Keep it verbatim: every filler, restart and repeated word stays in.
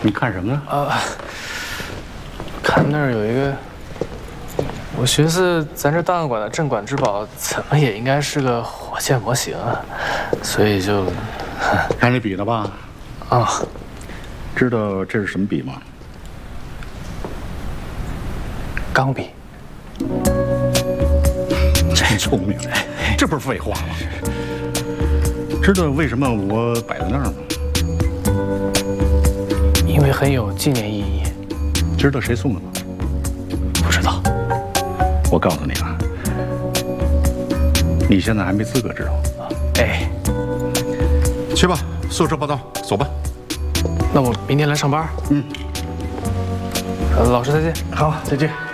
你看什么呢？ 啊，看那儿有一个，我寻思咱这档案馆的镇馆之宝，怎么也应该是个火箭模型啊，所以就看这笔了吧？ 啊， 知道这是什么笔吗？ 钢笔。 真聪明，这不是废话吗？知道为什么我摆在那儿吗？ 因为很有纪念意义。 知道谁送的吗？ 不知道。 我告诉你啊，你现在还没资格知道。 哎， 去吧，宿舍报到，走吧。 那我明天来上班。 嗯。 呃，老师再见。 好，再见。